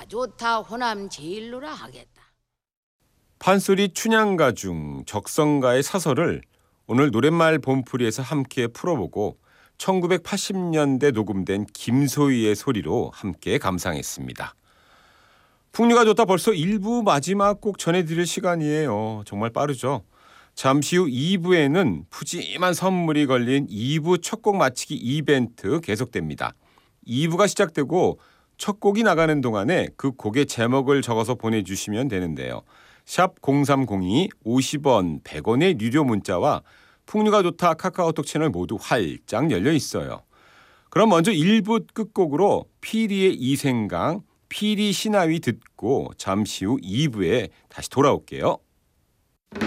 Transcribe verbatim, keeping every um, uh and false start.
좋다 호남 제일로라 하겠다. 판소리 춘향가 중 적성가의 사설을 오늘 노랫말 본풀이에서 함께 풀어보고 천구백팔십 년대 녹음된 김소희의 소리로 함께 감상했습니다. 풍류가 좋다 벌써 일 부 마지막 곡 전해드릴 시간이에요. 정말 빠르죠? 잠시 후 이 부에는 푸짐한 선물이 걸린 이 부 첫 곡 맞히기 이벤트 계속됩니다. 이 부가 시작되고 첫 곡이 나가는 동안에 그 곡의 제목을 적어서 보내주시면 되는데요. 샵 공삼공이 오십 원, 백 원의 유료 문자와 풍류가 좋다 카카오톡 채널 모두 활짝 열려 있어요. 그럼 먼저 일 부 끝곡으로 피리의 이생강, 피리 신하위 듣고 잠시 후 이 부에 다시 돌아올게요.